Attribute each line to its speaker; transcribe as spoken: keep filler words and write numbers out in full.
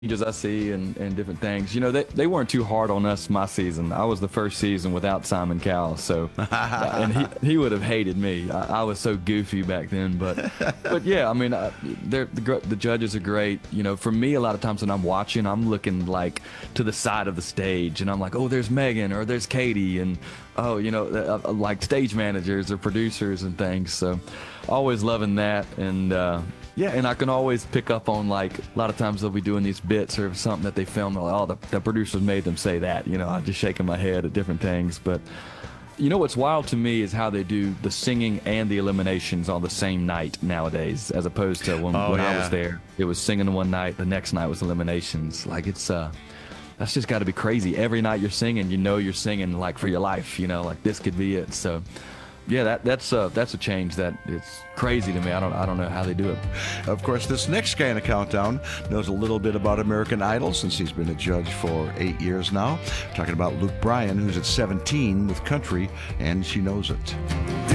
Speaker 1: changes I see and, and different things. You know, they, they weren't too hard on us my season. I was the first season without Simon Cowell, so and he he would have hated me. I, I was so goofy back then, but but yeah, I mean, I, they're, the gr- the judges are great. You know, for me, a lot of times when I'm watching, I'm looking like to the side of the stage, and I'm like, oh, there's Megan or there's Katie, and oh, you know, uh, uh, like stage managers or producers and things. So always loving that, and uh, yeah, and I can always pick up on, like, a lot of times they'll be doing these bits or something that they film. They're like, oh, the, the producers made them say that. You know, I'm just shaking my head at different things. But you know what's wild to me is how they do the singing and the eliminations on the same night nowadays, as opposed to when,
Speaker 2: oh,
Speaker 1: when
Speaker 2: yeah.
Speaker 1: I was there. It was singing one night, the next night was eliminations. Like, it's uh, that's just got to be crazy. Every night you're singing, you know you're singing, like, for your life. You know, like, this could be it. So yeah, that that's uh, that's a change that it's crazy to me. I don't I don't know how they do it.
Speaker 2: Of course, this next guy in the countdown knows a little bit about American Idol since he's been a judge for eight years now. We're talking about Luke Bryan, who's at seventeen with country, and she knows it.